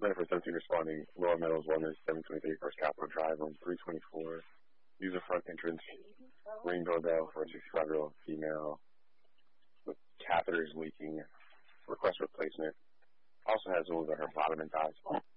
for 17 responding. Lower Meadows Wellness, 723 First Capitol Drive, room 324. User front entrance, ring doorbell for a 65-year-old female with catheters leaking. Request replacement. Also has wounds on her bottom and thighs.